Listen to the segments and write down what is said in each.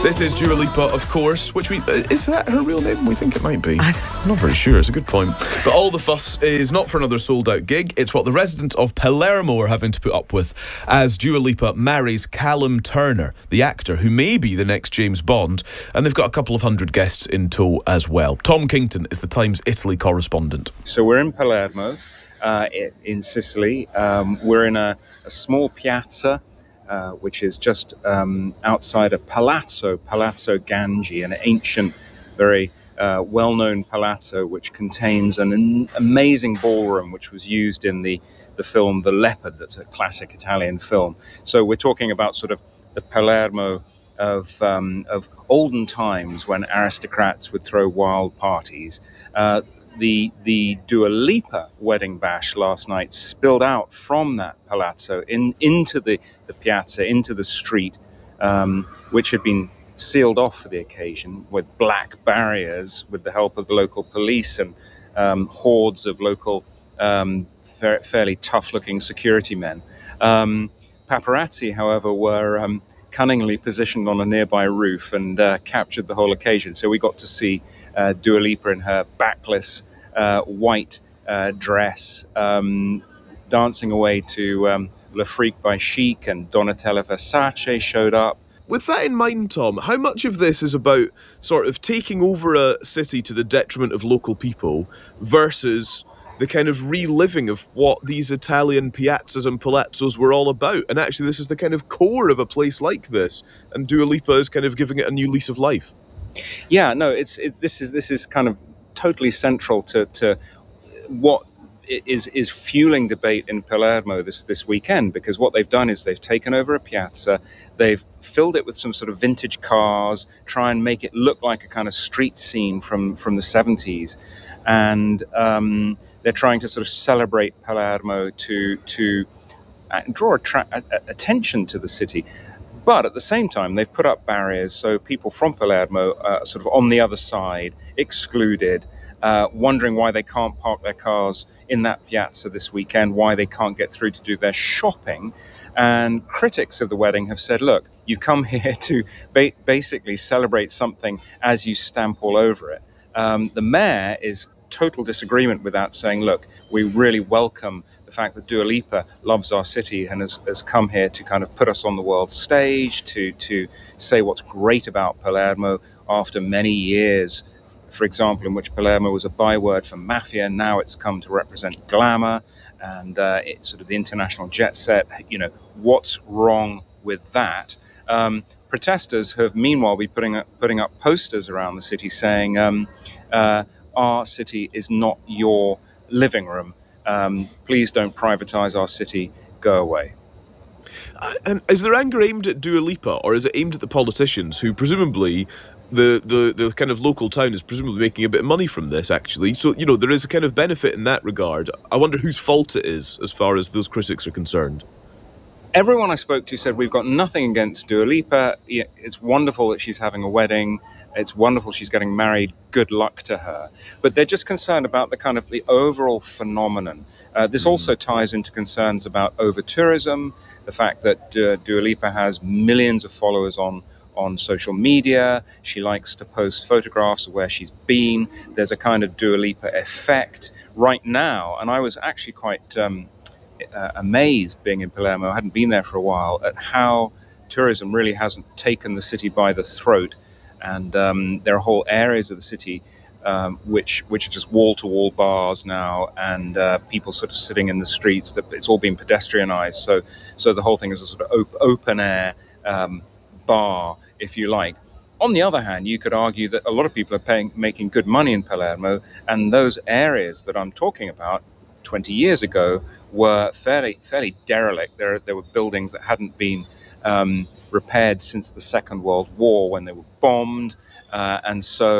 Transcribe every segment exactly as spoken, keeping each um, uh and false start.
This is Dua Lipa, of course, which we... Is that her real name? We think it might be. I'm not very sure. It's a good point. But all the fuss is not for another sold-out gig. It's what the residents of Palermo are having to put up with as Dua Lipa marries Callum Turner, the actor who may be the next James Bond. And they've got a couple of hundred guests in tow as well. Tom Kington is the Times Italy correspondent. So we're in Palermo, uh, in Sicily. Um, we're in a, a small piazza, Uh, which is just um, outside a palazzo, Palazzo Gangi, an ancient, very uh, well-known palazzo which contains an, an amazing ballroom which was used in the, the film The Leopard, that's a classic Italian film. So we're talking about sort of the Palermo of, um, of olden times when aristocrats would throw wild parties. Uh, The the Dua Lipa wedding bash last night spilled out from that palazzo in into the, the piazza, into the street, um, which had been sealed off for the occasion with black barriers with the help of the local police and um, hordes of local um, fa- fairly tough-looking security men. Um, paparazzi, however, were um, cunningly positioned on a nearby roof and uh, captured the whole occasion. So we got to see uh, Dua Lipa in her backless Uh, white uh, dress, um, dancing away to um, Le Freak by Chic, and Donatella Versace showed up. With that in mind, Tom, how much of this is about sort of taking over a city to the detriment of local people versus the kind of reliving of what these Italian piazzas and palazzos were all about? And actually, this is the kind of core of a place like this, and Dua Lipa is kind of giving it a new lease of life. Yeah, no, it's it, this is this is kind of totally central to, to what is is fueling debate in Palermo this, this weekend, because what they've done is they've taken over a piazza, they've filled it with some sort of vintage cars, try and make it look like a kind of street scene from, from the seventies, and um, they're trying to sort of celebrate Palermo to, to draw attra- attention to the city. But at the same time, they've put up barriers so people from Palermo are sort of on the other side, excluded, uh, wondering why they can't park their cars in that piazza this weekend, why they can't get through to do their shopping. And critics of the wedding have said, look, you come here to ba- basically celebrate something as you stamp all over it. Um, the mayor is total disagreement with that, saying, look, we really welcome the fact that Dua Lipa loves our city and has, has come here to kind of put us on the world stage, to to say what's great about Palermo after many years, for example, in which Palermo was a byword for mafia. Now it's come to represent glamour and uh, it's sort of the international jet set. You know, what's wrong with that? Um, protesters have meanwhile been putting up, putting up posters around the city saying, um, uh, our city is not your living room. Um, please don't privatize our city. Go away. Uh, and is there anger aimed at Dua Lipa, or is it aimed at the politicians who presumably the, the, the kind of local town is presumably making a bit of money from this, actually? So, you know, there is a kind of benefit in that regard. I wonder whose fault it is as far as those critics are concerned. Everyone I spoke to said, we've got nothing against Dua Lipa. It's wonderful that she's having a wedding. It's wonderful she's getting married. Good luck to her. But they're just concerned about the kind of the overall phenomenon. Uh, this mm. also ties into concerns about over-tourism, the fact that uh, Dua Lipa has millions of followers on, on social media. She likes to post photographs of where she's been. There's a kind of Dua Lipa effect right now. And I was actually quite... Um, Uh, amazed being in Palermo. I hadn't been there for a while, at how tourism really hasn't taken the city by the throat, and um, there are whole areas of the city um, which which are just wall-to-wall bars now, and uh, people sort of sitting in the streets. That it's all been pedestrianized, so so the whole thing is a sort of op- open air um, bar, if you like. On the other hand, you could argue that a lot of people are paying, making good money in Palermo, and those areas that I'm talking about twenty years ago were fairly fairly derelict. There, there were buildings that hadn't been um, repaired since the Second World War, when they were bombed. Uh, and so,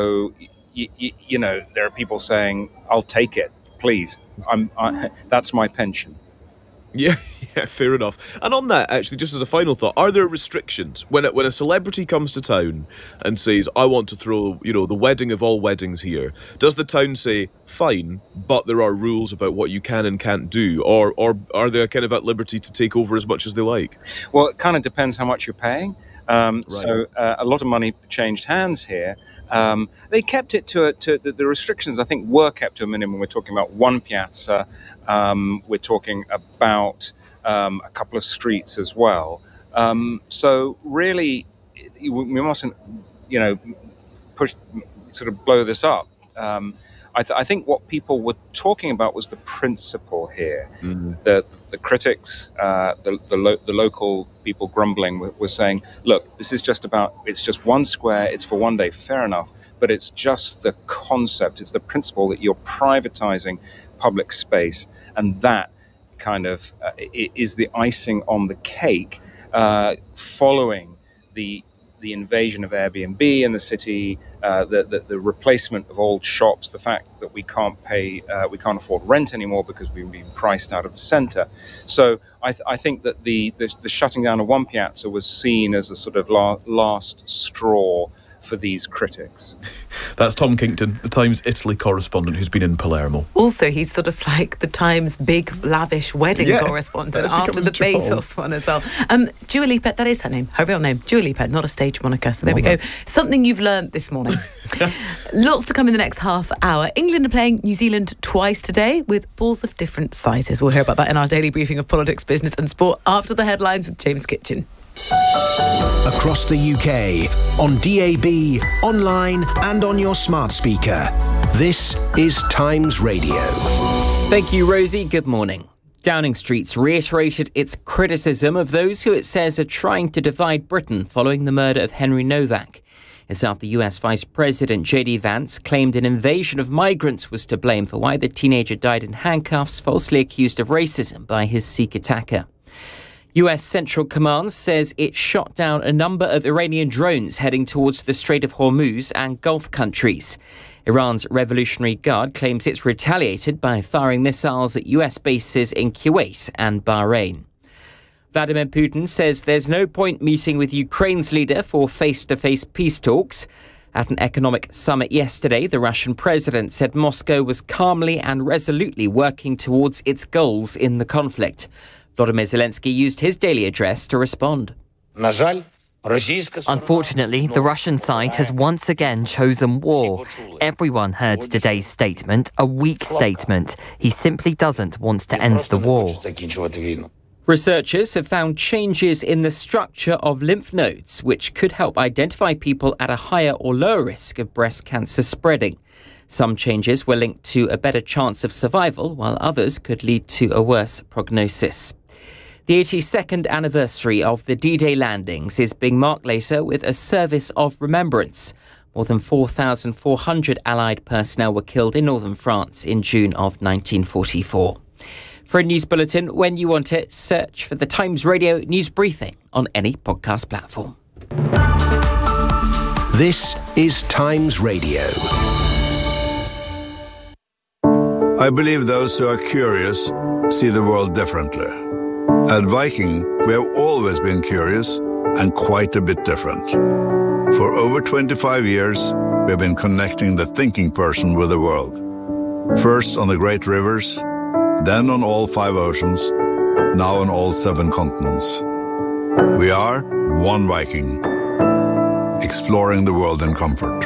y- y- you know, there are people saying, I'll take it, please. I'm, I, that's my pension. Yeah, yeah, fair enough. And on that, actually, just as a final thought, are there restrictions when it, when a celebrity comes to town and says, I want to throw, you know, the wedding of all weddings here? Does the town say, fine, but there are rules about what you can and can't do? Or, or are they kind of at liberty to take over as much as they like? Well, it kind of depends how much you're paying. Um, right. So uh, a lot of money changed hands here. Um, they kept it to, a, to the, the restrictions, I think, were kept to a minimum. We're talking about one piazza. Um, we're talking about um, a couple of streets as well. Um, so really, we mustn't, you know, push, sort of blow this up. Um, I, th- I think what people were talking about was the principle here. Mm-hmm. The the critics, uh, the the, lo- the local people grumbling were, were saying, look, this is just about, it's just one square, it's for one day, fair enough, but it's just the concept, it's the principle that you're privatizing public space, and that kind of uh, is the icing on the cake uh, following the the invasion of Airbnb in the city, uh, the, the the replacement of old shops, the fact that we can't pay, uh, we can't afford rent anymore because we've been priced out of the centre. So I, th- I think that the, the the shutting down of one piazza was seen as a sort of la- last straw for these critics. That's Tom Kington, the Times Italy correspondent who's been in Palermo. Also, he's sort of like the Times big, lavish wedding yeah, correspondent after the Bezos one as well. Um, Dua Lipa, that is her name, her real name, Dua Lipa, not a stage moniker. So there we go. Something you've learned this morning. Lots to come in the next half hour. England are playing New Zealand twice today with balls of different sizes. We'll hear about that in our daily briefing of politics, business and sport after the headlines with James Kitchen. Across the U K, on D A B, online and on your smart speaker. This is Times Radio. Thank you, Rosie. Good morning. Downing Street's reiterated its criticism of those who it says are trying to divide Britain following the murder of Henry Novak. It's after U S Vice President J D Vance claimed an invasion of migrants was to blame for why the teenager died in handcuffs, falsely accused of racism by his Sikh attacker. U S Central Command says it shot down a number of Iranian drones heading towards the Strait of Hormuz and Gulf countries. Iran's Revolutionary Guard claims it's retaliated by firing missiles at U S bases in Kuwait and Bahrain. Vladimir Putin says there's no point meeting with Ukraine's leader for face-to-face peace talks. At an economic summit yesterday, the Russian president said Moscow was calmly and resolutely working towards its goals in the conflict. Volodymyr Zelensky used his daily address to respond. Unfortunately, the Russian side has once again chosen war. Everyone heard today's statement, a weak statement. He simply doesn't want to end the war. Researchers have found changes in the structure of lymph nodes, which could help identify people at a higher or lower risk of breast cancer spreading. Some changes were linked to a better chance of survival, while others could lead to a worse prognosis. The eighty-second anniversary of the D-Day landings is being marked later with a service of remembrance. More than four thousand four hundred Allied personnel were killed in northern France in June of nineteen forty-four. For a news bulletin, when you want it, search for the Times Radio News Briefing on any podcast platform. This is Times Radio. I believe those who are curious see the world differently. At Viking, we have always been curious and quite a bit different. For over twenty-five years, we have been connecting the thinking person with the world. First on the great rivers, then on all five oceans, now on all seven continents. We are one Viking, exploring the world in comfort.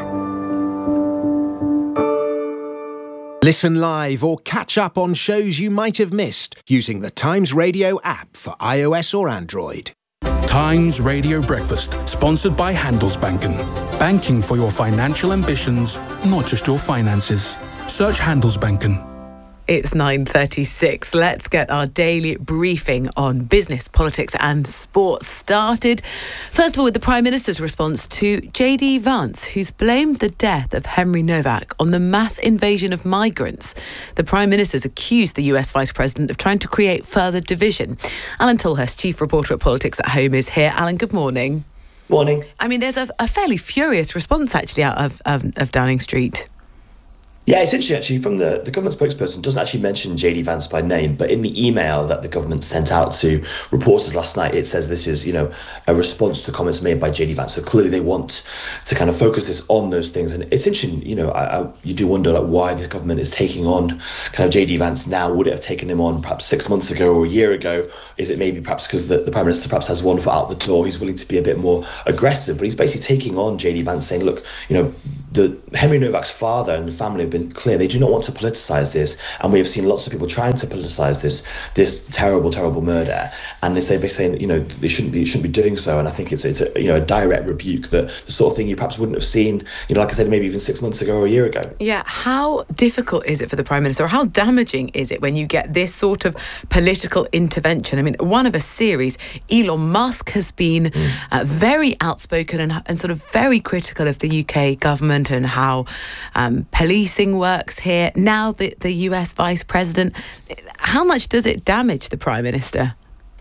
Listen live or catch up on shows you might have missed using the Times Radio app for iOS or Android. Times Radio Breakfast, sponsored by Handelsbanken. Banking for your financial ambitions, not just your finances. Search Handelsbanken. It's nine thirty-six. Let's get our daily briefing on business, politics and sport started. First of all, with the Prime Minister's response to J D Vance, who's blamed the death of Henry Novak on the mass invasion of migrants. The Prime Minister's accused the U S Vice President of trying to create further division. Alan Tolhurst, chief reporter at Politics at Home, is here. Alan, good morning. Morning. I mean, there's a, a fairly furious response, actually, out of, of, of Downing Street. Yeah, it's interesting actually. From the, the government spokesperson doesn't actually mention J D Vance by name, but in the email that the government sent out to reporters last night, it says this is, you know, a response to comments made by J D Vance. So clearly they want to kind of focus this on those things. And it's interesting, you know, I, I, you do wonder like why the government is taking on kind of J D Vance now. Would it have taken him on perhaps six months ago or a year ago? Is it maybe perhaps because the, the Prime Minister perhaps has one foot out the door, he's willing to be a bit more aggressive, but he's basically taking on J D Vance saying, look, you know, the Henry Novak's father and the family have been clear. They do not want to politicise this, and we have seen lots of people trying to politicise this this terrible, terrible murder. And they say basically saying that, you know, they shouldn't be shouldn't be doing so. And I think it's it's a, you know, a direct rebuke, that the sort of thing you perhaps wouldn't have seen, you know, like I said, maybe even six months ago or a year ago. Yeah, how difficult is it for the Prime Minister, or how damaging is it when you get this sort of political intervention? I mean, one of a series. Elon Musk has been mm. uh, very outspoken and, and sort of very critical of the U K government and how um, policing works here. Now the, the U S Vice President, how much does it damage the Prime Minister?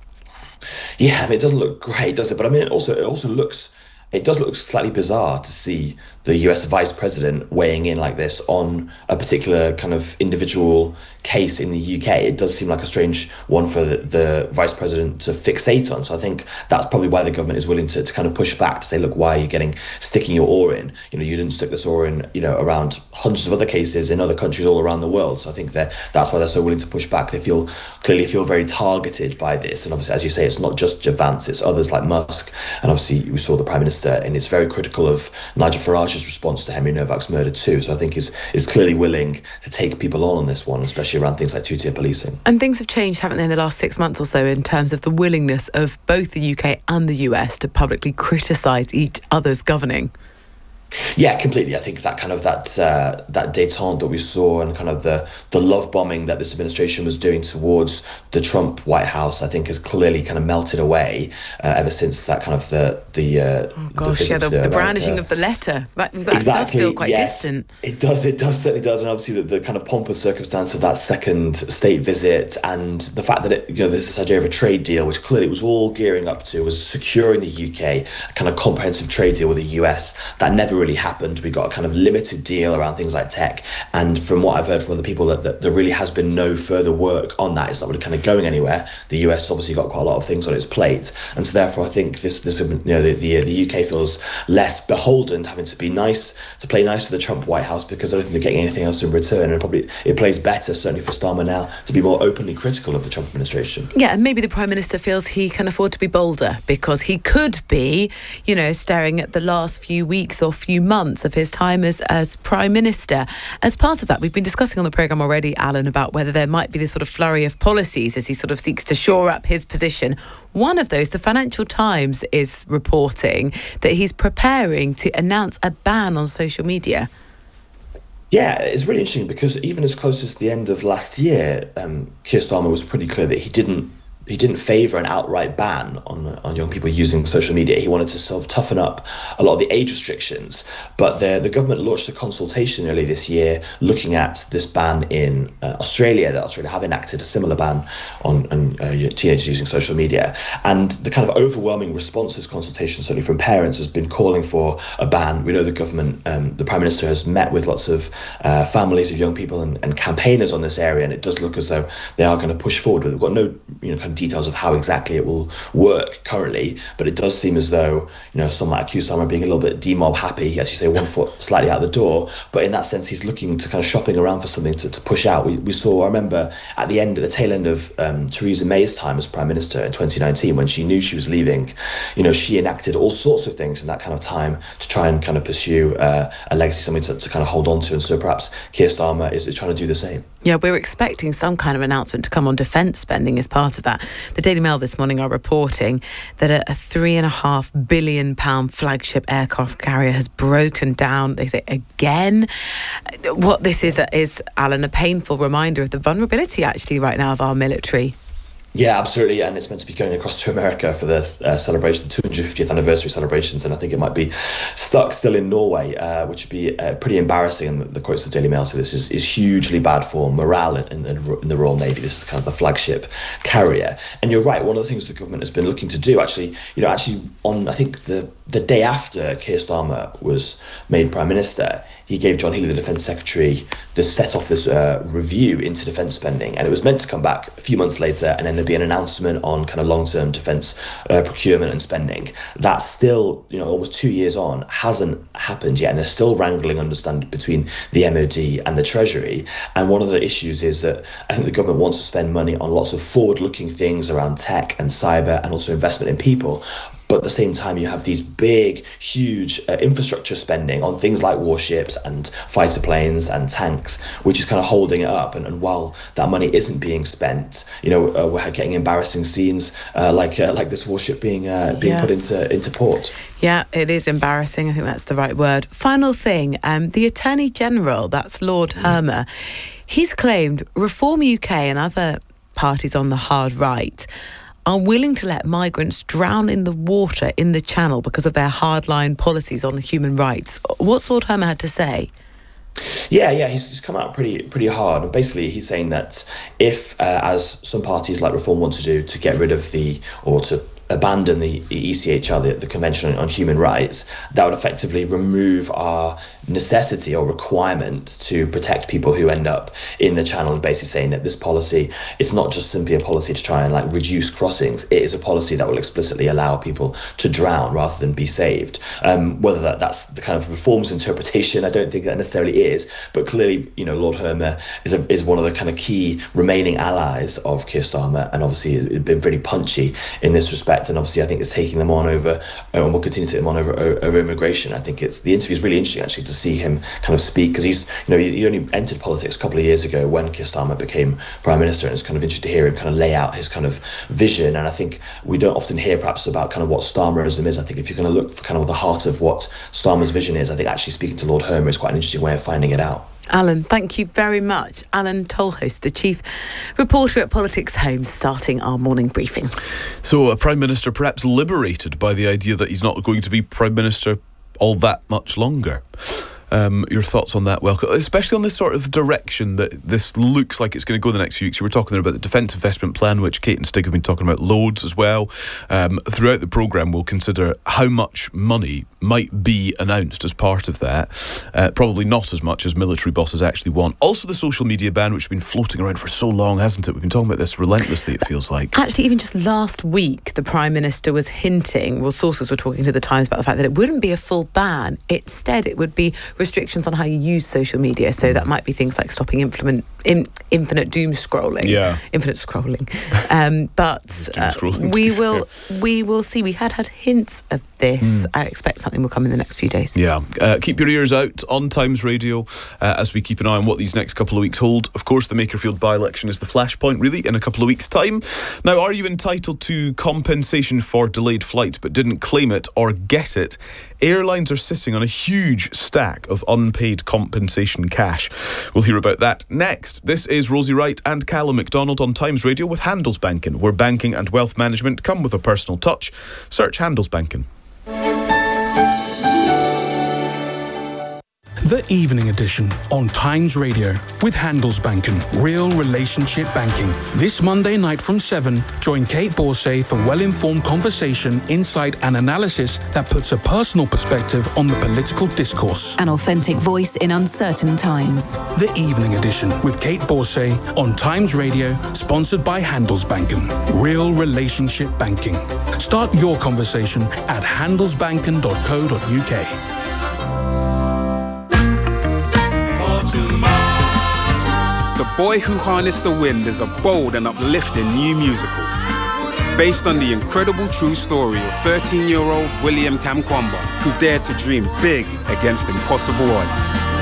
Yeah, I mean, it doesn't look great, does it? But I mean, it also it also looks it does look slightly bizarre to see the U S Vice President weighing in like this on a particular kind of individual case in the U K. It does seem like a strange one for the, the Vice President to fixate on. So I think that's probably why the government is willing to, to kind of push back to say, look, why are you getting sticking your oar in? You know, you didn't stick this oar in, you know, around hundreds of other cases in other countries all around the world. So I think that that's why they're so willing to push back. They feel clearly feel very targeted by this. And obviously, as you say, it's not just Vance, it's others like Musk. And obviously, we saw the Prime Minister, and it's very critical of Nigel Farage's response to Henry Novak's murder too. So I think is is clearly willing to take people on on this one, especially around things like two-tier policing. And things have changed, haven't they, in the last six months or so in terms of the willingness of both the U K and the U S to publicly criticise each other's governing? Yeah, completely. I think that kind of that uh, that détente that we saw, and kind of the the love bombing that this administration was doing towards the Trump White House, I think has clearly kind of melted away uh, ever since that kind of the the uh, oh gosh, the yeah, the, the brandishing of the letter that, that exactly, does feel quite yes. distant. It does. It does certainly does, and obviously the, the kind of pomp and circumstance of that second state visit, and the fact that it, you know, there's this idea of a trade deal, which clearly it was all gearing up to, was securing the U K a kind of comprehensive trade deal with the U S. That never really happened. We got a kind of limited deal around things like tech, and from what I've heard from other people, that, that there really has been no further work on that. It's not really kind of going anywhere. The U S obviously got quite a lot of things on its plate, and so therefore I think this this you know the the, the U K feels less beholden to having to be nice, to play nice to the Trump White House, because I don't think they're getting anything else in return. And probably it plays better, certainly for Starmer now, to be more openly critical of the Trump administration. Yeah, and maybe the Prime Minister feels he can afford to be bolder, because he could be, you know, staring at the last few weeks or few months of his time as, as Prime Minister. As part of that, we've been discussing on the programme already, Alan, about whether there might be this sort of flurry of policies as he sort of seeks to shore up his position. One of those, the Financial Times is reporting that he's preparing to announce a ban on social media. Yeah, it's really interesting, because even as close as the end of last year, um, Keir Starmer was pretty clear that he didn't He didn't favour an outright ban on on young people using social media. He wanted to sort of toughen up a lot of the age restrictions. But the the government launched a consultation early this year looking at this ban in uh, Australia. That Australia have enacted a similar ban on, on uh, teenagers using social media. And the kind of overwhelming response to this consultation, certainly from parents, has been calling for a ban. We know the government, um, the Prime Minister has met with lots of uh, families of young people and, and campaigners on this area, and it does look as though they are going to push forward. But we've got no, you know, kind of details of how exactly it will work currently, but it does seem as though, you know, some might accuse Starmer of being a little bit demob happy, as you say, one foot slightly out the door, but in that sense he's looking to kind of shopping around for something to, to push out. We, we saw, I remember at the end, at the tail end of um, Theresa May's time as Prime Minister in twenty nineteen, when she knew she was leaving, you know, she enacted all sorts of things in that kind of time to try and kind of pursue uh, a legacy, something to, to kind of hold on to, and so perhaps Keir Starmer is, is trying to do the same. Yeah, we're expecting some kind of announcement to come on defence spending as part of that. The Daily Mail this morning are reporting that a, a three and a half billion pound flagship aircraft carrier has broken down. They say again. What this is is, Alan, a painful reminder of the vulnerability actually right now of our military. Yeah, absolutely, and it's meant to be going across to America for the uh, celebration, two hundred fiftieth anniversary celebrations, and I think it might be stuck still in Norway, uh, which would be uh, pretty embarrassing. And the quotes of the Daily Mail say this is, is hugely bad for morale in, in, in the Royal Navy. This is kind of the flagship carrier. And you're right, one of the things the government has been looking to do, actually, you know, actually on, I think the, the day after Keir Starmer was made Prime Minister, he gave John Healey, the Defence Secretary, to set off this uh, review into defence spending, and it was meant to come back a few months later, and then there'd be an announcement on kind of long-term defence uh, procurement and spending. That's still, you know, almost two years on, hasn't happened yet, and there's still wrangling, understand, between the M O D and the Treasury. And one of the issues is that I think the government wants to spend money on lots of forward-looking things around tech and cyber, and also investment in people. But at the same time, you have these big, huge uh, infrastructure spending on things like warships and fighter planes and tanks, which is kind of holding it up. And, and while that money isn't being spent, you know, uh, we're getting embarrassing scenes uh, like uh, like this warship being uh, being yeah. put into into port. Yeah, it is embarrassing. I think that's the right word. Final thing, um, the Attorney General, that's Lord mm. Hermer, he's claimed Reform U K and other parties on the hard right are willing to let migrants drown in the water in the Channel because of their hardline policies on human rights. What's Lord Hermer had to say? Yeah, yeah, he's, he's come out pretty pretty hard. And basically, he's saying that if, uh, as some parties like Reform want to do, to get rid of the, or to abandon the E C H R, the, the Convention on Human Rights, that would effectively remove our necessity or requirement to protect people who end up in the Channel, and basically saying that this policy, it's not just simply a policy to try and like reduce crossings, it is a policy that will explicitly allow people to drown rather than be saved. Um, whether that, that's the kind of Reform's interpretation, I don't think that necessarily is, but clearly, you know, Lord Hermer is a, is one of the kind of key remaining allies of Keir Starmer, and obviously has been pretty punchy in this respect. And obviously, I think it's taking them on over, and will continue to take them on over, over immigration. I think it's the interview is really interesting actually to see him kind of speak, because he's, you know, he, he only entered politics a couple of years ago when Keir Starmer became Prime Minister, and it's kind of interesting to hear him kind of lay out his kind of vision. And I think we don't often hear perhaps about kind of what Starmerism is. I think if you're going to look for kind of the heart of what Starmer's vision is, I think actually speaking to Lord Hermer is quite an interesting way of finding it out. Alan, thank you very much. Alan Tolhurst, the chief reporter at Politics Home, starting our morning briefing. So a Prime Minister perhaps liberated by the idea that he's not going to be Prime Minister all that much longer. Um, your thoughts on that, Welcome, especially on this sort of direction that this looks like it's going to go the next few weeks. You were talking there about the Defence Investment Plan, which Kate and Stig have been talking about loads as well. Um, throughout the programme, we'll consider how much money might be announced as part of that. Uh, probably not as much as military bosses actually want. Also the social media ban, which has been floating around for so long, hasn't it? We've been talking about this relentlessly, it feels like. Actually, even just last week, the Prime Minister was hinting, well, sources were talking to the Times about the fact that it wouldn't be a full ban. Instead, it would be restrictions on how you use social media. So that might be things like stopping infinite, in, infinite doom scrolling. Yeah. Infinite scrolling. Um, but uh, scrolling, we will fair. we will see. We had had hints of this. Mm. I expect something will come in the next few days. Yeah. Uh, keep your ears out on Times Radio uh, as we keep an eye on what these next couple of weeks hold. Of course, the Makerfield by-election is the flashpoint, really, in a couple of weeks' time. Now, are you entitled to compensation for delayed flights but didn't claim it or get it? Airlines are sitting on a huge stack of unpaid compensation cash. We'll hear about that next. This is Rosie Wright and Callum McDonald on Times Radio with Handelsbanken, where banking and wealth management come with a personal touch. Search Handelsbanken. The Evening Edition on Times Radio with Handelsbanken, real relationship banking. This Monday night from seven, join Kate Borsay for well-informed conversation, insight and analysis that puts a personal perspective on the political discourse. An authentic voice in uncertain times. The Evening Edition with Kate Borsay on Times Radio, sponsored by Handelsbanken, real relationship banking. Start your conversation at handelsbanken dot co dot uk. The Boy Who Harnessed the Wind is a bold and uplifting new musical based on the incredible true story of thirteen-year-old William Kamkwamba, who dared to dream big against impossible odds.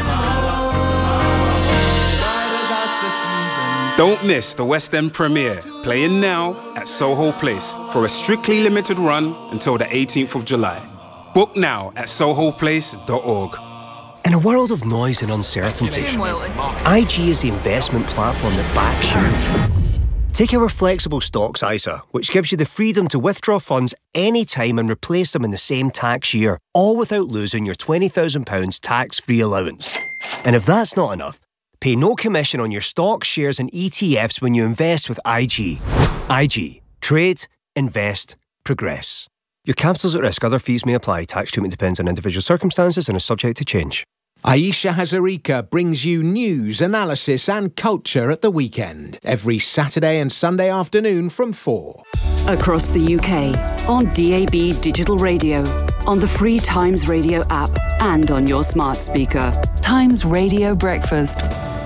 Don't miss the West End premiere, playing now at Soho Place for a strictly limited run until the eighteenth of July. Book now at soho place dot org. In a world of noise and uncertainty, I G is the investment platform that backs you. Take our flexible stocks I S A, which gives you the freedom to withdraw funds anytime and replace them in the same tax year, all without losing your twenty thousand pounds tax-free allowance. And if that's not enough, pay no commission on your stocks, shares and E T Fs when you invest with I G. I G. Trade, invest, progress. Your capital's at risk. Other fees may apply. Tax treatment depends on individual circumstances and is subject to change. Aisha Hazarika brings you news, analysis and culture at the weekend. Every Saturday and Sunday afternoon from four. Across the U K, on D A B Digital Radio, on the free Times Radio app and on your smart speaker. Times Radio Breakfast.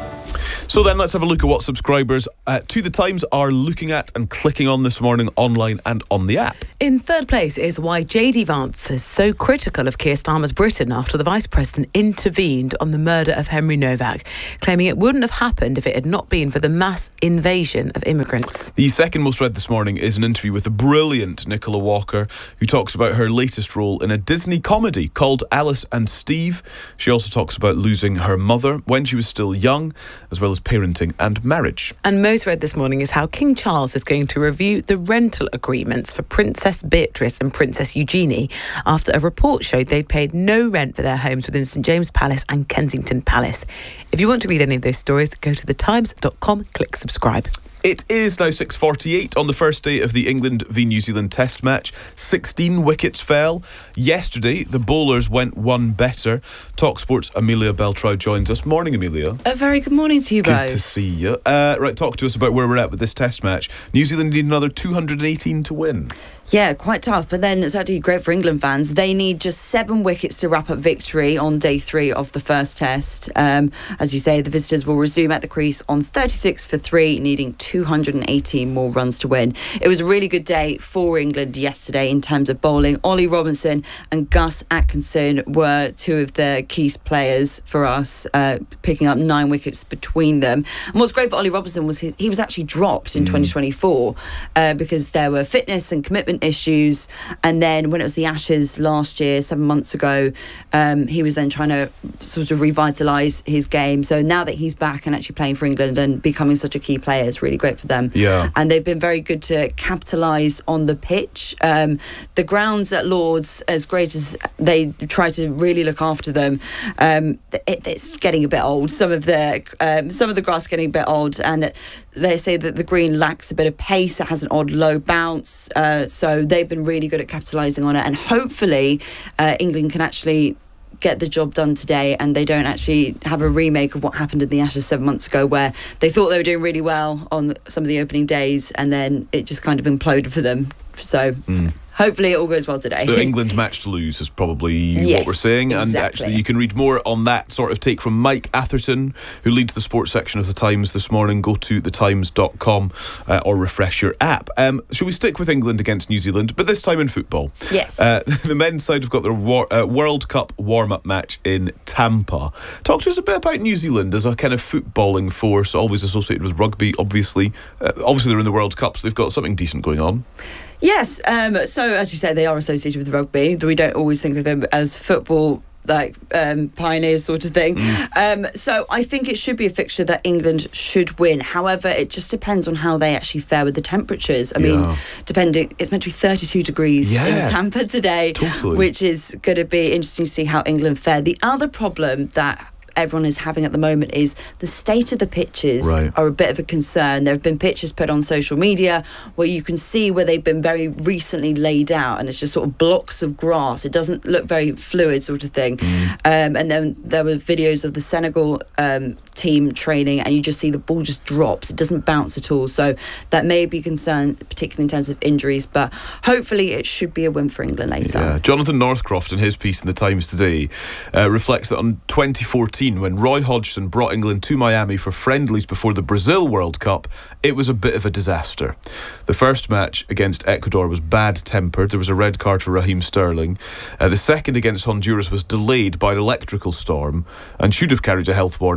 So then let's have a look at what subscribers uh, to The Times are looking at and clicking on this morning online and on the app. In third place is why J D Vance is so critical of Keir Starmer's Britain after the Vice President intervened on the murder of Henry Novak, claiming it wouldn't have happened if it had not been for the mass invasion of immigrants. The second most read this morning is an interview with the brilliant Nicola Walker, who talks about her latest role in a Disney comedy called Alice and Steve. She also talks about losing her mother when she was still young, as well as parenting and marriage. And most read this morning is how King Charles is going to review the rental agreements for Princess Beatrice and Princess Eugenie after a report showed they'd paid no rent for their homes within St James Palace and Kensington Palace. If you want to read any of those stories, go to the times dot com, click subscribe. It is now six forty-eight on the first day of the England v New Zealand Test match. sixteen wickets fell. Yesterday, the bowlers went one better. TalkSport's Amelia Beltrow joins us. Morning, Amelia. A very good morning to you Good both. to see you. Uh, right, talk to us about where we're at with this Test match. New Zealand need another two hundred eighteen to win. Yeah, quite tough, but then it's actually great for England fans. They need just seven wickets to wrap up victory on day three of the first Test. Um, as you say, the visitors will resume at the crease on thirty-six for three, needing two hundred eighteen more runs to win. It was a really good day for England yesterday in terms of bowling. Ollie Robinson and Gus Atkinson were two of the key players for us, uh, picking up nine wickets between them. And what's great for Ollie Robinson was his, he was actually dropped in mm. twenty twenty-four uh, because there were fitness and commitment issues, and then when it was the Ashes last year, seven months ago, um, he was then trying to sort of revitalise his game. So now that he's back and actually playing for England and becoming such a key player, it's really great for them. Yeah. And they've been very good to capitalise on the pitch. Um, the grounds at Lords, as great as they try to really look after them, um, it, it's getting a bit old. Some of the um, some of the grass is getting a bit old, and they say that the green lacks a bit of pace. It has an odd low bounce. Uh, so they've been really good at capitalising on it, and hopefully uh, England can actually get the job done today and they don't actually have a remake of what happened in the Ashes seven months ago, where they thought they were doing really well on some of the opening days and then it just kind of imploded for them. So mm. hopefully it all goes well today. The England match to lose is probably yes, what we're saying. Exactly. And actually you can read more on that sort of take from Mike Atherton, who leads the sports section of The Times this morning. Go to the times dot com uh, or refresh your app. Um, shall we stick with England against New Zealand, but this time in football? Yes. Uh, the men's side have got their war, uh, World Cup warm-up match in Tampa. Talk to us a bit about New Zealand as a kind of footballing force, always associated with rugby, obviously. Uh, obviously they're in the World Cup, so they've got something decent going on. Yes, um, so as you say, they are associated with rugby, though we don't always think of them as football like um, pioneers sort of thing. Mm. Um, so I think it should be a fixture that England should win. However, it just depends on how they actually fare with the temperatures. I yeah. mean, depending, it's meant to be thirty-two degrees yeah. in Tampa today, totally. Which is going to be interesting to see how England fare. The other problem that everyone is having at the moment is the state of the pitches right. are a bit of a concern. There have been pictures put on social media where you can see where they've been very recently laid out and it's just sort of blocks of grass. It doesn't look very fluid sort of thing. Mm. Um, and then there were videos of the Senegal um, team training and you just see the ball just drops. It doesn't bounce at all. So that may be a concern, particularly in terms of injuries, but hopefully it should be a win for England later. Yeah. Jonathan Northcroft in his piece in The Times today uh, reflects that on twenty fourteen, when Roy Hodgson brought England to Miami for friendlies before the Brazil World Cup, it was a bit of a disaster. The first match against Ecuador was bad-tempered. There was a red card for Raheem Sterling. Uh, the second against Honduras was delayed by an electrical storm and should have carried a health warning because of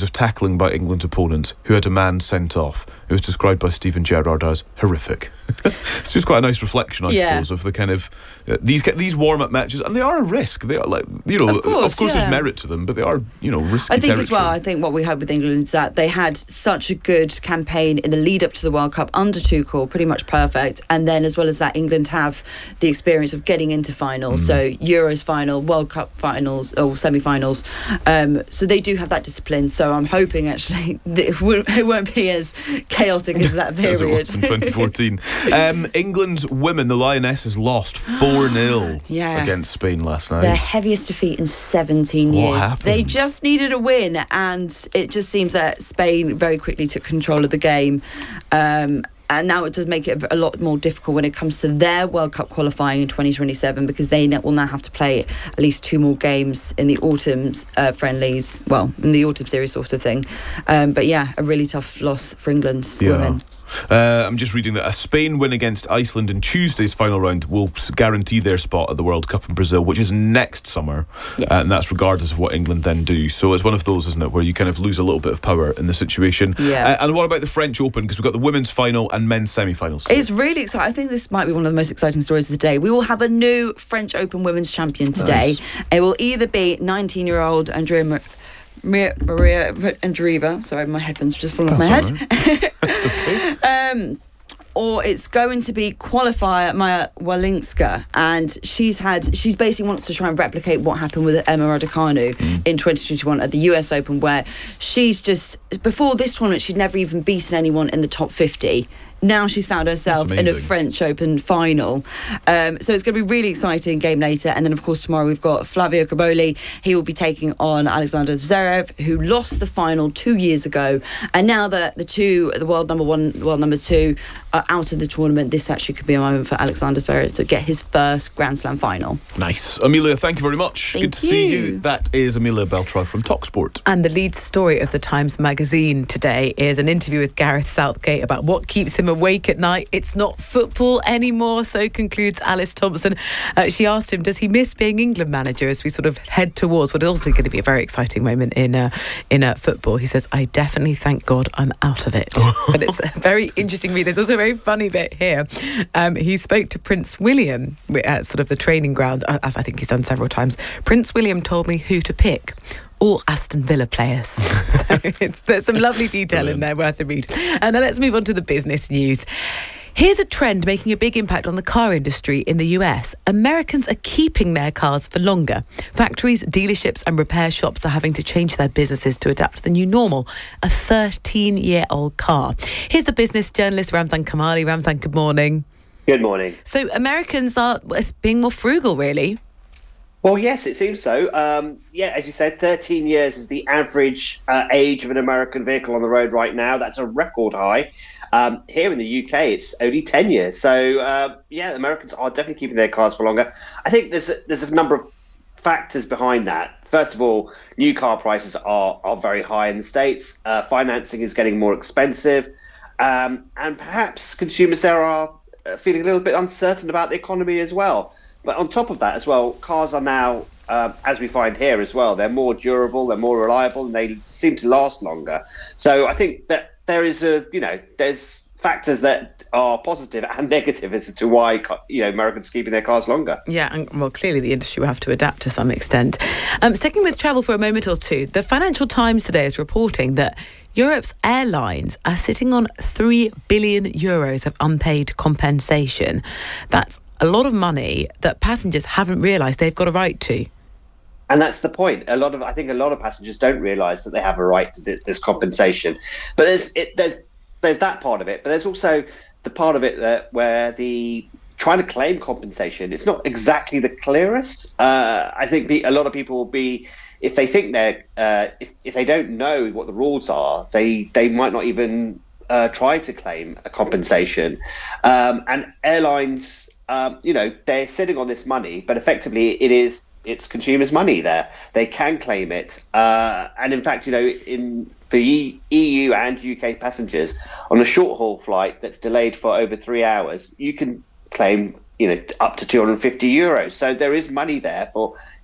of tackling by England's opponent, who had a man sent off. It was described by Stephen Gerrard as horrific. It's just quite a nice reflection, I yeah. suppose, of the kind of uh, these these warm-up matches, and they are a risk. They are like, you know, of course, of course yeah. there's merit to them, but they are, you know, risky I think territory. as well, I think what we hope with England is that they had such a good campaign in the lead up to the World Cup under Tuchel, pretty much perfect, and then as well as that, England have the experience of getting into finals, mm. so Euros final, World Cup finals, or semi-finals, um, so they do have that discipline. So I'm hoping actually that it won't, it won't be as chaotic as that period. As it was in twenty fourteen. um, England's women, the Lionesses, lost four nil yeah. against Spain last night. Their heaviest defeat in seventeen what years. Happened? They just needed a win, and it just seems that Spain very quickly took control of the game. Um, And now it does make it a lot more difficult when it comes to their World Cup qualifying in twenty twenty-seven, because they will now have to play at least two more games in the autumn uh, friendlies, well, in the autumn series sort of thing. Um, but yeah, a really tough loss for England's yeah. women. Uh, I'm just reading that a Spain win against Iceland in Tuesday's final round will guarantee their spot at the World Cup in Brazil, which is next summer. Yes. Uh, and that's regardless of what England then do. So it's one of those, isn't it, where you kind of lose a little bit of power in the situation. Yeah. Uh, and what about the French Open? Because we've got the women's final and men's semi-finals. It's really exciting. I think this might be one of the most exciting stories of the day. We will have a new French Open women's champion today. Nice. It will either be nineteen-year-old Andrea Mar- Maria, Maria Andreeva. Sorry, my headphones just fallen off my head. Right. That's okay. um, or it's going to be qualifier Maya Walinska, and she's had she's basically wants to try and replicate what happened with Emma Raducanu mm. in twenty twenty-one at the U S Open, where she's just before this tournament she'd never even beaten anyone in the top fifty. Now she's found herself in a French Open final. Um, so it's going to be really exciting game later. And then, of course, tomorrow we've got Flavio Cobolli. He will be taking on Alexander Zverev, who lost the final two years ago. And now that the two, the world number one, world number two, are out of the tournament, this actually could be a moment for Alexander Zverev to get his first Grand Slam final. Nice. Amelia, thank you very much. Thank Good to you. see you. That is Amelia Beltroy from TalkSport. And the lead story of the Times magazine today is an interview with Gareth Southgate about what keeps him awake at night. It's not football anymore, so concludes Alice Thompson. Uh, she asked him, does he miss being England manager as we sort of head towards what is obviously going to be a very exciting moment in uh, in uh, football? He says, I definitely thank God I'm out of it. But it's a very interesting read. There's also a very funny bit here. Um, he spoke to Prince William at sort of the training ground, as I think he's done several times. Prince William told me who to pick. All Aston Villa players. So it's, there's some lovely detail Brilliant. in there, worth a read. And now let's move on to the business news. Here's a trend making a big impact on the car industry in the U S. Americans are keeping their cars for longer. Factories, dealerships and repair shops are having to change their businesses to adapt to the new normal, a thirteen-year-old car. Here's the business journalist Ramzan Kamali. Ramzan, good morning. Good morning. So Americans are being more frugal, really. Well, yes, it seems so. Um, yeah, as you said, thirteen years is the average uh, age of an American vehicle on the road right now. That's a record high. Um, here in the U K, it's only ten years. So, uh, yeah, Americans are definitely keeping their cars for longer. I think there's a, there's a number of factors behind that. First of all, new car prices are, are very high in the States. Uh, financing is getting more expensive. Um, and perhaps consumers there are feeling a little bit uncertain about the economy as well. But on top of that as well, cars are now, uh, as we find here as well, they're more durable, they're more reliable, and they seem to last longer. So I think that there is a, you know, there's factors that are positive and negative as to why, you know, Americans are keeping their cars longer. Yeah, and well, clearly the industry will have to adapt to some extent. Um, sticking with travel for a moment or two, the Financial Times today is reporting that Europe's airlines are sitting on three billion euros of unpaid compensation. That's a lot of money that passengers haven't realised they've got a right to. And that's the point. A lot of, I think, a lot of passengers don't realise that they have a right to this compensation. But there's, it, there's, there's that part of it. But there's also the part of it that where the trying to claim compensation, it's not exactly the clearest. Uh, I think the, a lot of people will be, if they think they're, uh, if, if they don't know what the rules are, they they might not even uh, try to claim a compensation. Um, and airlines. Um, you know, they're sitting on this money, but effectively it is it's consumers' money there. They can claim it. Uh, and in fact, you know, in for E U and U K passengers on a short haul flight that's delayed for over three hours, you can claim, you know, up to two hundred fifty euros. So there is money there for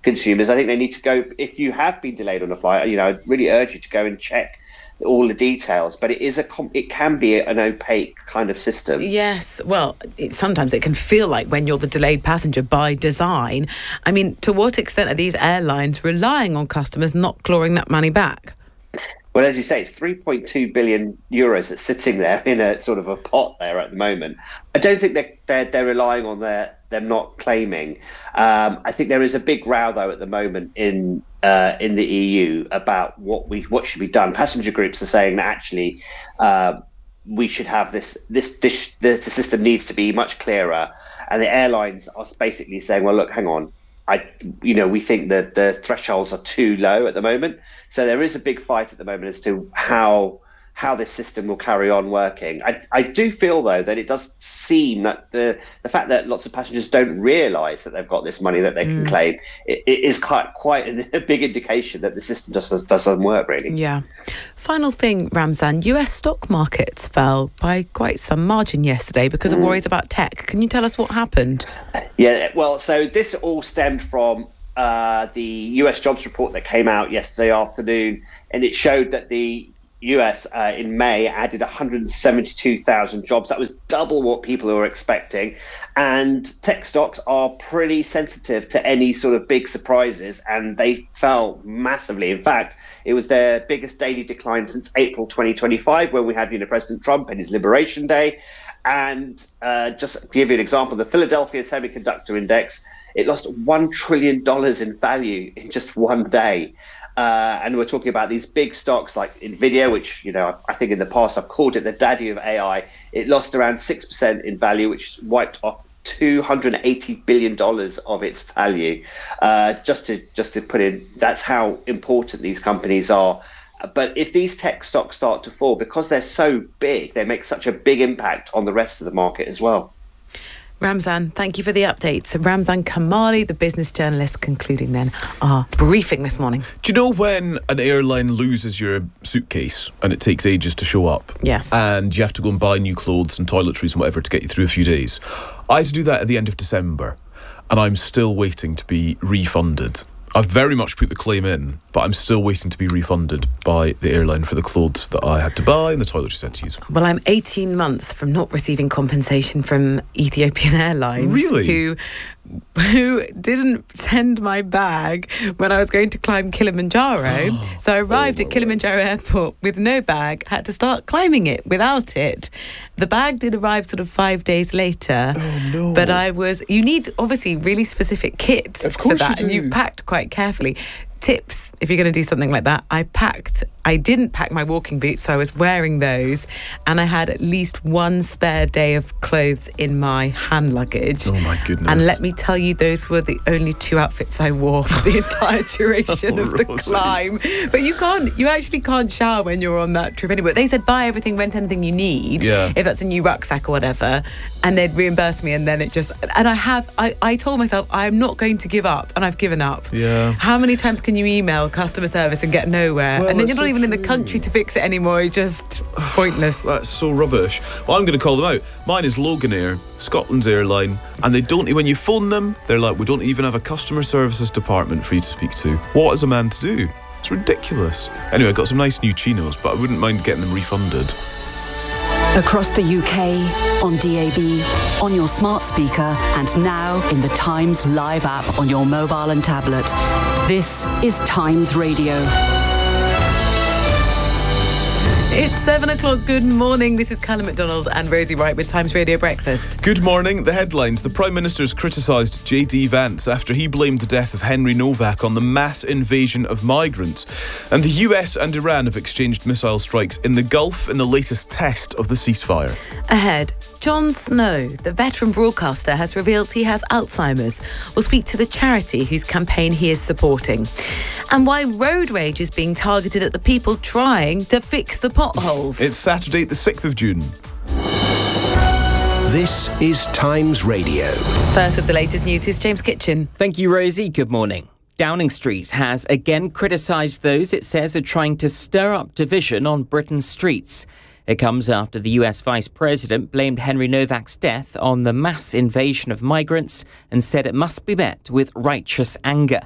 consumers, I think they need to go, if you have been delayed on a flight, you know, I'd really urge you to go and check all the details, but it is a it can be an opaque kind of system. Yes, well, it, sometimes it can feel like when you're the delayed passenger by design. I mean, to what extent are these airlines relying on customers not clawing that money back? Well, as you say, it's three point two billion euros that's sitting there in a sort of a pot there at the moment. I don't think they're they're, they're relying on their them not claiming. Um, I think there is a big row though at the moment in uh, in the E U about what we what should be done. Passenger groups are saying that actually uh, we should have this this this the, the system needs to be much clearer, and the airlines are basically saying, well, look, hang on. I, you know, we think that the thresholds are too low at the moment. So there is a big fight at the moment as to how how this system will carry on working. I, I do feel, though, that it does seem that the the fact that lots of passengers don't realise that they've got this money that they can Mm. claim, it, it is quite quite a big indication that the system just does, doesn't work, really. Yeah. Final thing, Ramzan, U S stock markets fell by quite some margin yesterday because of Mm. worries about tech. Can you tell us what happened? Yeah, well, so this all stemmed from uh, the U S jobs report that came out yesterday afternoon, and it showed that the U S uh, in May added one hundred seventy-two thousand jobs. That was double what people were expecting. And tech stocks are pretty sensitive to any sort of big surprises, and they fell massively. In fact, it was their biggest daily decline since April twenty twenty-five, when we had, you know, President Trump and his Liberation Day. And uh, just to give you an example, the Philadelphia Semiconductor Index, it lost one trillion dollars in value in just one day. Uh, and we're talking about these big stocks like Nvidia, which, you know, I think in the past I've called it the daddy of A I. It lost around six percent in value, which wiped off two hundred eighty billion dollars of its value. Uh, just to just to put in, that's how important these companies are. But if these tech stocks start to fall, because they're so big, they make such a big impact on the rest of the market as well. Ramzan, thank you for the updates. Ramzan Kamali, the business journalist, concluding then our briefing this morning. Do you know when an airline loses your suitcase and it takes ages to show up? Yes. And you have to go and buy new clothes and toiletries and whatever to get you through a few days. I had to do that at the end of December, and I'm still waiting to be refunded. I've very much put the claim in, but I'm still waiting to be refunded by the airline for the clothes that I had to buy and the toiletries I had to use. Well, I'm eighteen months from not receiving compensation from Ethiopian Airlines. Really? Who, who didn't send my bag when I was going to climb Kilimanjaro. So I arrived at Kilimanjaro Airport with no bag, had to start climbing it without it. The bag did arrive sort of five days later. Oh, no. But I was, you need obviously really specific kit Of for course that. you And do. you've packed quite carefully. Tips, if you're going to do something like that. I packed, I didn't pack my walking boots, so I was wearing those, and I had at least one spare day of clothes in my hand luggage. Oh my goodness. And let me tell you, those were the only two outfits I wore for the entire duration Oh, of the Rosie. climb. But you can't, you actually can't shower when you're on that trip anyway. They said buy everything, rent anything you need, Yeah. if that's a new rucksack or whatever, and they'd reimburse me, and then it just, and I have, I, I told myself I'm not going to give up, and I've given up. Yeah. How many times can you email customer service and get nowhere? Well, and then that's you're not so even in the true. country to fix it anymore. You're just pointless. That's so rubbish. Well, I'm going to call them out. Mine is Loganair, Scotland's airline, and they don't, when you phone them, they're like, we don't even have a customer services department for you to speak to. What is a man to do? It's ridiculous. Anyway, I got some nice new chinos, but I wouldn't mind getting them refunded. Across the U K, on D A B, on your smart speaker, and now in the Times Live app on your mobile and tablet. This is Times Radio. It's seven o'clock. Good morning. This is Callum McDonald and Rosie Wright with Times Radio Breakfast. Good morning. The headlines. The Prime Minister's criticised J D Vance after he blamed the death of Henry Novak on the mass invasion of migrants. And the U S and Iran have exchanged missile strikes in the Gulf in the latest test of the ceasefire. Ahead, Jon Snow, the veteran broadcaster, has revealed he has Alzheimer's. We'll speak to the charity whose campaign he is supporting. And why road rage is being targeted at the people trying to fix the potholes. It's Saturday, the sixth of June. This is Times Radio. First with the latest news, here's James Kitchen. Thank you, Rosie. Good morning. Downing Street has again criticised those it says are trying to stir up division on Britain's streets. It comes after the U S Vice President blamed Henry Novak's death on the mass invasion of migrants and said it must be met with righteous anger.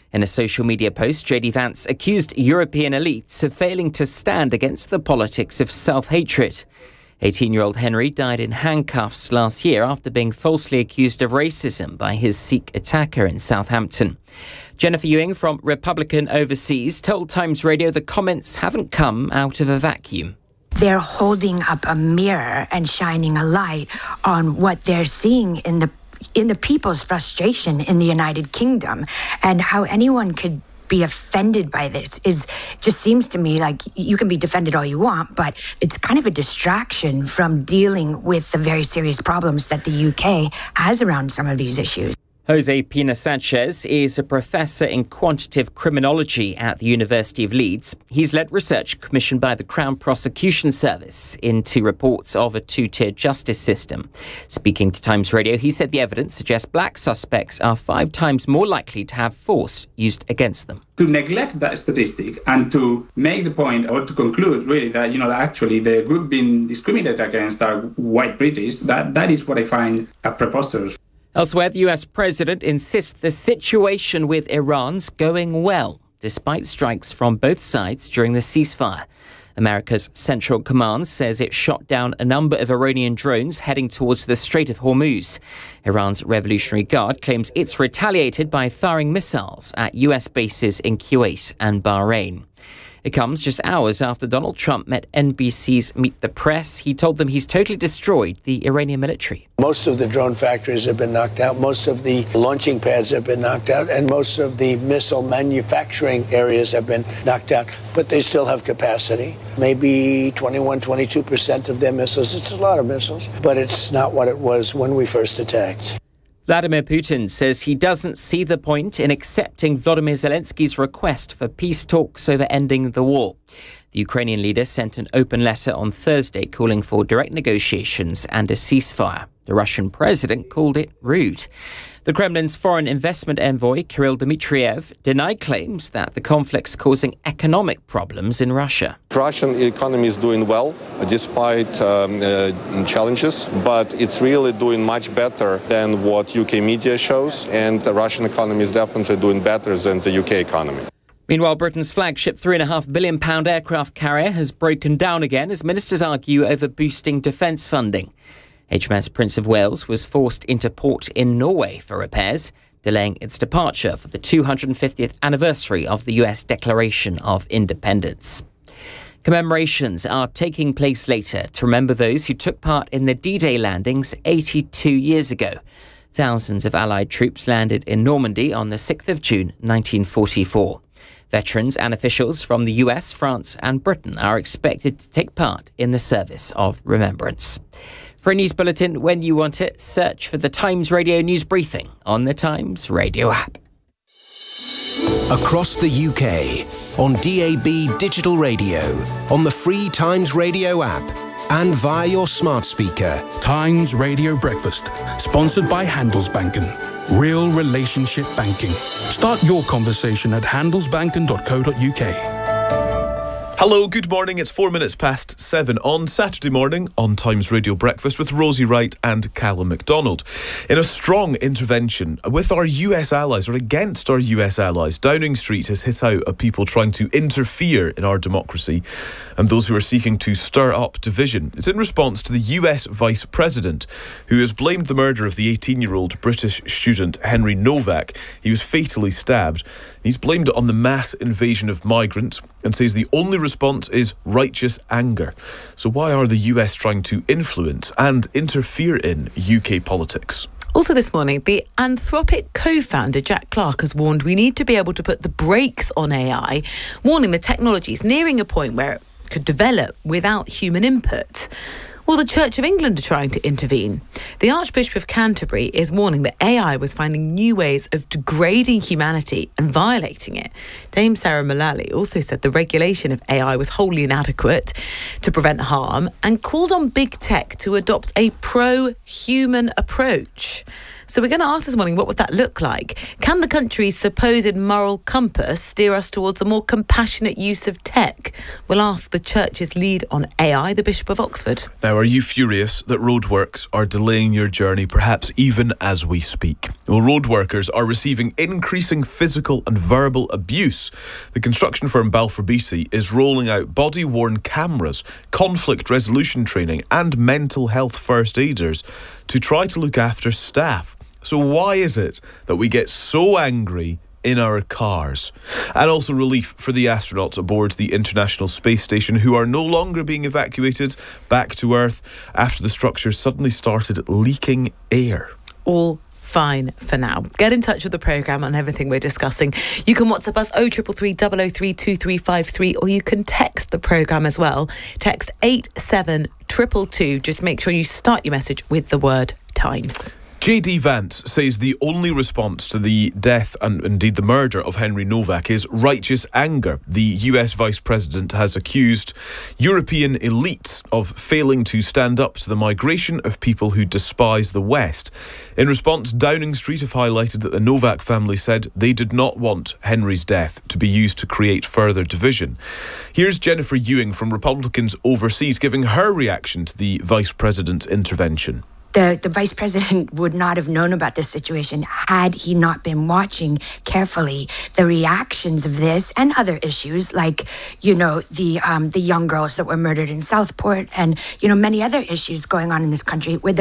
In a social media post, J D Vance accused European elites of failing to stand against the politics of self-hatred. eighteen-year-old Henry died in handcuffs last year after being falsely accused of racism by his Sikh attacker in Southampton. Jennifer Ewing from Republican Overseas told Times Radio the comments haven't come out of a vacuum. They're holding up a mirror and shining a light on what they're seeing in the in the people's frustration in the United Kingdom, and how anyone could be offended by this is just seems to me like you can be defended all you want, but it's kind of a distraction from dealing with the very serious problems that the U K has around some of these issues. Jose Pina Sanchez is a professor in quantitative criminology at the University of Leeds. He's led research commissioned by the Crown Prosecution Service into reports of a two-tier justice system. Speaking to Times Radio, he said the evidence suggests black suspects are five times more likely to have force used against them. To neglect that statistic and to make the point or to conclude really that, you know, actually the group being discriminated against are white British, that, that is what I find uh, preposterous. Elsewhere, the U S president insists the situation with Iran's going well, despite strikes from both sides during the ceasefire. America's Central Command says it shot down a number of Iranian drones heading towards the Strait of Hormuz. Iran's Revolutionary Guard claims it's retaliated by firing missiles at U S bases in Kuwait and Bahrain. It comes just hours after Donald Trump met N B C's Meet the Press. He told them he's totally destroyed the Iranian military. Most of the drone factories have been knocked out. Most of the launching pads have been knocked out. And most of the missile manufacturing areas have been knocked out. But they still have capacity. Maybe twenty-one, twenty-two percent of their missiles. It's a lot of missiles. But it's not what it was when we first attacked. Vladimir Putin says he doesn't see the point in accepting Volodymyr Zelensky's request for peace talks over ending the war. The Ukrainian leader sent an open letter on Thursday calling for direct negotiations and a ceasefire. The Russian president called it rude. The Kremlin's foreign investment envoy, Kirill Dmitriev, denied claims that the conflict's causing economic problems in Russia. The Russian economy is doing well despite um, uh, challenges, but it's really doing much better than what U K media shows, and the Russian economy is definitely doing better than the U K economy. Meanwhile, Britain's flagship three point five billion pounds aircraft carrier has broken down again as ministers argue over boosting defence funding. H M S Prince of Wales was forced into port in Norway for repairs, delaying its departure for the two hundred fiftieth anniversary of the U S Declaration of Independence. Commemorations are taking place later to remember those who took part in the D-Day landings eighty-two years ago. Thousands of Allied troops landed in Normandy on the sixth of June nineteen forty-four. Veterans and officials from the U S, France and Britain are expected to take part in the service of remembrance. For a news bulletin when you want it, search for the Times Radio News Briefing on the Times Radio app. Across the U K, on D A B digital radio, on the free Times Radio app, and via your smart speaker. Times Radio Breakfast, sponsored by Handelsbanken. Real relationship banking. Start your conversation at handelsbanken dot co dot U K. Hello, good morning. It's four minutes past seven on Saturday morning on Times Radio Breakfast with Rosie Wright and Callum MacDonald. In a strong intervention with our U S allies, or against our U S allies, Downing Street has hit out at people trying to interfere in our democracy and those who are seeking to stir up division. It's in response to the U S Vice President, who has blamed the murder of the eighteen-year-old British student Henry Novak. He was fatally stabbed. He's blamed it on the mass invasion of migrants and says the only response is righteous anger. So why are the U S trying to influence and interfere in U K politics? Also this morning, the Anthropic co-founder Jack Clark has warned we need to be able to put the brakes on A I, warning the technology is nearing a point where it could develop without human input. Well, the Church of England are trying to intervene. The Archbishop of Canterbury is warning that A I was finding new ways of degrading humanity and violating it. Dame Sarah Mullally also said the regulation of A I was wholly inadequate to prevent harm and called on big tech to adopt a pro-human approach. So we're going to ask this morning, what would that look like? Can the country's supposed moral compass steer us towards a more compassionate use of tech? We'll ask the church's lead on A I, the Bishop of Oxford. Now, are you furious that roadworks are delaying your journey, perhaps even as we speak? Well, road workers are receiving increasing physical and verbal abuse. The construction firm Balfour Beatty is rolling out body-worn cameras, conflict resolution training and mental health first aiders to try to look after staff. So why is it that we get so angry in our cars? And also relief for the astronauts aboard the International Space Station who are no longer being evacuated back to Earth after the structure suddenly started leaking air. All fine for now. Get in touch with the programme on everything we're discussing. You can WhatsApp us oh three three three, double oh three, two three five three, or you can text the programme as well. Text eight seven two two two. Just make sure you start your message with the word Times. J D Vance says the only response to the death and indeed the murder of Henry Novak is righteous anger. The U S Vice President has accused European elites of failing to stand up to the migration of people who despise the West. In response, Downing Street have highlighted that the Novak family said they did not want Henry's death to be used to create further division. Here's Jennifer Ewing from Republicans Overseas giving her reaction to the Vice President's intervention. The, the vice president would not have known about this situation had he not been watching carefully the reactions of this and other issues like, you know, the um, the young girls that were murdered in Southport and, you know, many other issues going on in this country where the